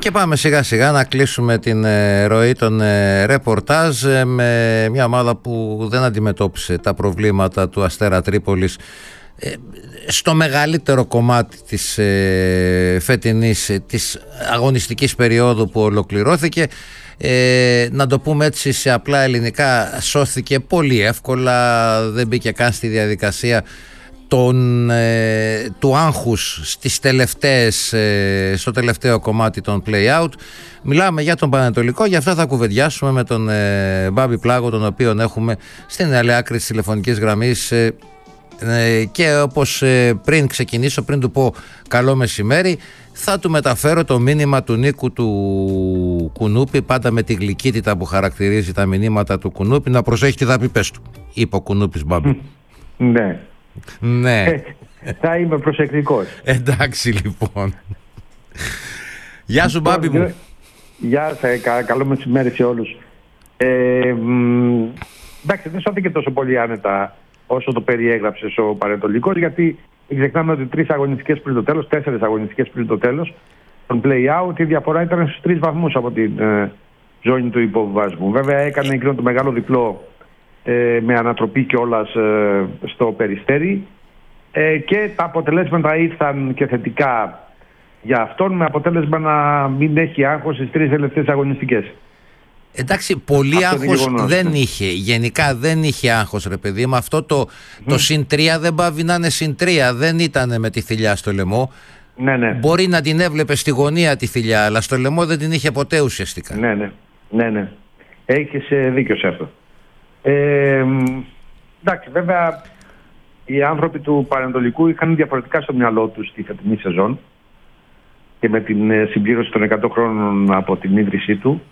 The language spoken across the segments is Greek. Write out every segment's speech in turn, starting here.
Και πάμε σιγά σιγά να κλείσουμε την ροή των ρεπορτάζ με μια ομάδα που δεν αντιμετώπισε τα προβλήματα του Αστέρα Τρίπολης στο μεγαλύτερο κομμάτι της φετινής της αγωνιστικής περίοδου που ολοκληρώθηκε. Να το πούμε έτσι σε απλά ελληνικά, σώθηκε πολύ εύκολα, δεν μπήκε καν στη διαδικασία του άγχους στο τελευταίο κομμάτι των play-out. Μιλάμε για τον Πανετολικό, γι' αυτό θα κουβεντιάσουμε με τον Μπάμπη Πλάγο, τον οποίον έχουμε στην άλλη άκρη της τηλεφωνικής γραμμής, και όπως πριν ξεκινήσω, πριν του πω καλό μεσημέρι, θα του μεταφέρω το μήνυμα του Νίκου του Κουνούπη, πάντα με τη γλυκύτητα που χαρακτηρίζει τα μηνύματα του Κουνούπη, να προσέχει τι θα πει, πες του, είπε ο Κουνούπης, Μπάμπη. Ναι. Ναι. Θα είμαι προσεκτικός. Εντάξει λοιπόν. Γεια σου Μπάμπη μου. Γεια σας, καλό μεσημέρι σε όλους. Εντάξει, δεν σώθηκε τόσο πολύ άνετα όσο το περιέγραψες ο Πανετολικός, γιατί ξεχνάμε ότι 3 αγωνιστικές πριν το τέλος, 4 αγωνιστικές πριν το τέλος, τον play-out, η διαφορά ήταν στους 3 βαθμούς από την ζώνη του υποβιβασμού. Βέβαια έκανε εκείνο το μεγάλο διπλό με ανατροπή κιόλας στο Περιστέρι, και τα αποτελέσματα ήρθαν και θετικά για αυτόν, με αποτέλεσμα να μην έχει άγχος στις 3 τελευταίες αγωνιστικές. Εντάξει, πολύ άγχος δεν είχε. Γενικά δεν είχε άγχος, ρε παιδί. Με αυτό το συν 3 δεν πάβει να είναι συν 3. Δεν ήταν με τη θηλιά στο λαιμό. Ναι. Μπορεί να την έβλεπε στη γωνία τη θηλιά, αλλά στο λαιμό δεν την είχε ποτέ ουσιαστικά. Ναι. Έχεις δίκιο σε αυτό. Εντάξει, βέβαια οι άνθρωποι του Πανετολικού είχαν διαφορετικά στο μυαλό τους στη φετινή σεζόν και με την συμπλήρωση των 100 χρόνων από την ίδρυσή του.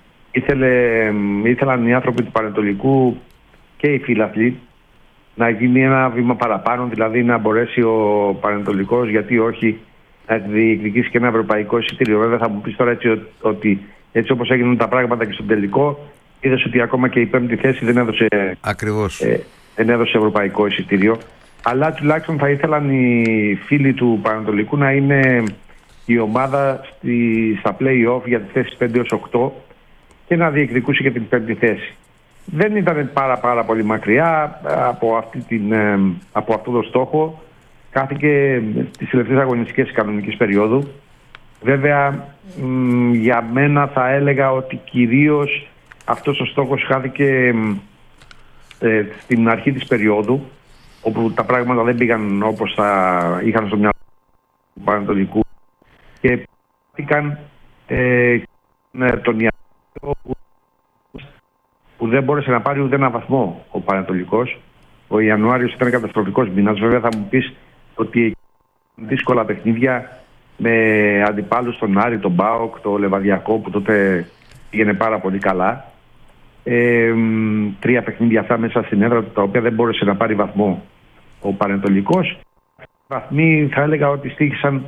Ήθελαν οι άνθρωποι του Πανετολικού και οι φίλαθλοι να γίνει ένα βήμα παραπάνω, δηλαδή να μπορέσει ο Πανετολικός, γιατί όχι, να διεκδικήσει και ένα ευρωπαϊκό εισιτήριο. Βέβαια θα μου πεις τώρα ότι έτσι όπως έγιναν τα πράγματα και στον τελικό, είδες ότι ακόμα και η 5η θέση δεν έδωσε, δεν έδωσε ευρωπαϊκό εισιτήριο. Αλλά τουλάχιστον θα ήθελαν οι φίλοι του Πανετολικού να είναι η ομάδα στα play-off για τις θέσεις 5-8 και να διεκδικούσε και την 5η θέση. Δεν ήταν πάρα πολύ μακριά από αυτό το στόχο. Κάθηκε στις τελευταίες αγωνιστικές της κανονικής περίοδου. Βέβαια για μένα θα έλεγα ότι κυρίως αυτός ο στόχος χάθηκε στην αρχή της περίοδου, όπου τα πράγματα δεν πήγαν όπως θα είχαν στο μυαλό του Πανετολικού και χάθηκαν τον Ιανουάριο, που δεν μπόρεσε να πάρει ούτε ένα βαθμό ο Πανετολικός. Ο Ιανουάριος ήταν καταστροφικός μήνας. Βέβαια θα μου πεις ότι δύσκολα παιχνίδια με αντιπάλους τον Άρη, τον ΠΑΟΚ, το Λεβαδιακό, που τότε πήγαινε πάρα πολύ καλά. 3 παιχνίδια αυτά μέσα στην έδρα του, τα οποία δεν μπόρεσε να πάρει βαθμό ο Πανετολικός. Οι βαθμοί θα έλεγα ότι στοίχησαν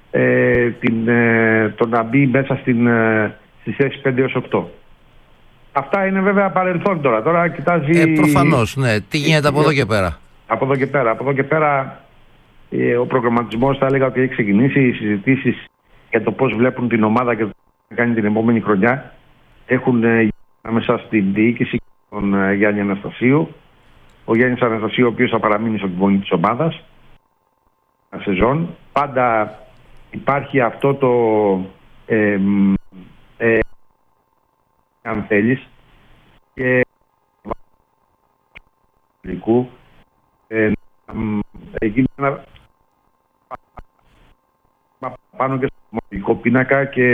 το να μπει μέσα στις θέσεις 5-8. Αυτά είναι βέβαια παρελθόν τώρα. Τώρα κοιτάζει... προφανώς, ναι. Τι γίνεται από εδώ και πέρα. Από εδώ και πέρα ο προγραμματισμός θα έλεγα ότι έχει ξεκινήσει. Οι συζητήσεις για το πώς βλέπουν την ομάδα και το τι θα κάνει την επόμενη χρονιά έχουν μέσα στην διοίκηση τον Γιάννη Αναστασίου. Ο Γιάννης Αναστασίου, ο οποίος θα παραμείνει στον τιμόνι της ομάδας σεζόν. Πάντα υπάρχει αυτό το αν θέλεις και γίνει ένα πάνω και στο δημοτικό πίνακα και